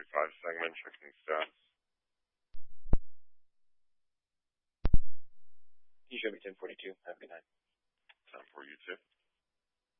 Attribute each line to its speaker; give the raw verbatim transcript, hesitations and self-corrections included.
Speaker 1: forty-five segment, checking stats.
Speaker 2: You show me ten forty-two. Have a good night.
Speaker 1: Time for you too.